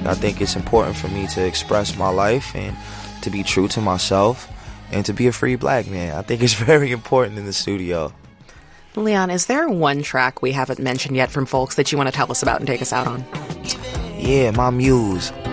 I think it's important for me to express my life and to be true to myself and to be a free black man. I think it's very important in the studio. Leon, is there one track we haven't mentioned yet from Folks that you want to tell us about and take us out on? Yeah, my muse,